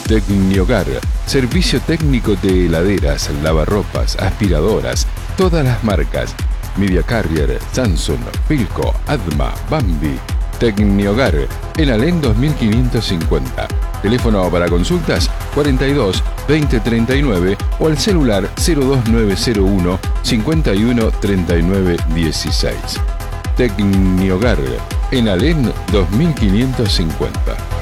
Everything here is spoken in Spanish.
Tecniogar, servicio técnico de heladeras, lavarropas, aspiradoras, todas las marcas. Media Carrier, Samsung, Philco, Adma, Bambi. Tecniogar, en Alén 2550. Teléfono para consultas 42 20 39 o al celular 02901 51 39 16. Tecniogar, en Alén 2550.